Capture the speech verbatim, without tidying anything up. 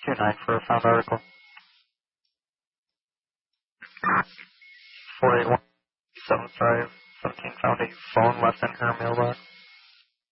two nine for a found article. four eight one seven five seventeen found a phone left in her mailbox.